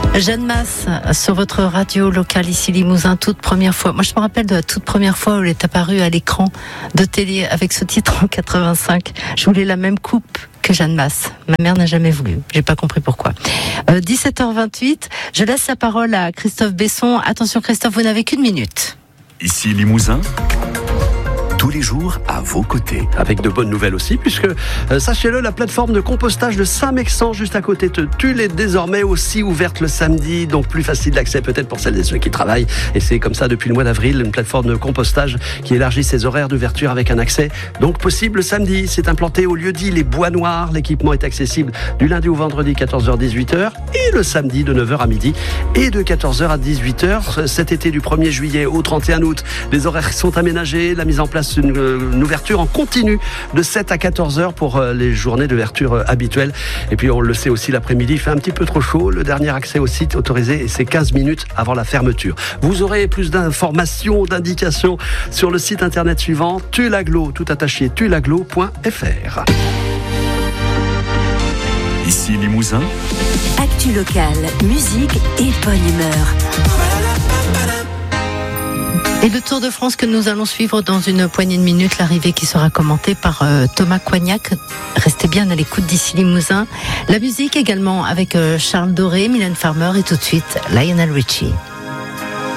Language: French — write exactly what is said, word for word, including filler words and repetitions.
Jeanne Masse, sur votre radio locale ici Limousin, toute première fois. Moi, je me rappelle de la toute première fois où elle est apparue à l'écran de télé avec ce titre en quatre-vingt-cinq. Je voulais la même coupe que Jeanne Masse. Ma mère n'a jamais voulu. J'ai pas compris pourquoi. Euh, dix-sept heures vingt-huit. Je laisse la parole à Christophe Besson. Attention, Christophe, vous n'avez qu'une minute. Ici Limousin. Tous les jours à vos côtés. Avec de bonnes nouvelles aussi, puisque, euh, sachez-le, la plateforme de compostage de Saint-Mexan, juste à côté de Tulle, est désormais aussi ouverte le samedi, donc plus facile d'accès peut-être pour celles et ceux qui travaillent. Et c'est comme ça depuis le mois d'avril, une plateforme de compostage qui élargit ses horaires d'ouverture avec un accès donc possible le samedi. C'est implanté au lieu-dit Les Bois Noirs. L'équipement est accessible du lundi au vendredi, quatorze heures à douze heures, et le samedi de neuf heures à midi et de quatorze heures à dix-huit heures. Cet été du premier juillet au trente et un août, les horaires sont aménagés, la mise en place Une, une ouverture en continu de sept à quatorze heures pour les journées d'ouverture habituelles. Et puis on le sait aussi, l'après-midi il fait un petit peu trop chaud. Le dernier accès au site autorisé, c'est quinze minutes avant la fermeture. Vous aurez plus d'informations, d'indications sur le site internet suivant, Tullaglo, tout attaché, tullaglo point f r. Ici Limousin. Actu locale, musique et bonne humeur. Et le Tour de France que nous allons suivre dans une poignée de minutes, l'arrivée qui sera commentée par euh, Thomas Coignac. Restez bien à l'écoute d'ici Limousin. La musique également avec euh, Charles Doré, Mylène Farmer et tout de suite Lionel Richie.